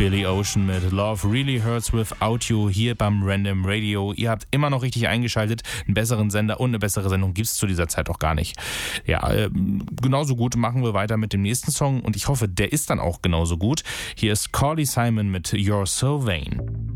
Billy Ocean mit Love Really Hurts Without You hier beim Random Radio. Ihr habt immer noch richtig eingeschaltet. Einen besseren Sender und eine bessere Sendung gibt es zu dieser Zeit auch gar nicht. Ja, genauso gut machen wir weiter mit dem nächsten Song und ich hoffe, der ist dann auch genauso gut. Hier ist Carly Simon mit You're So Vain.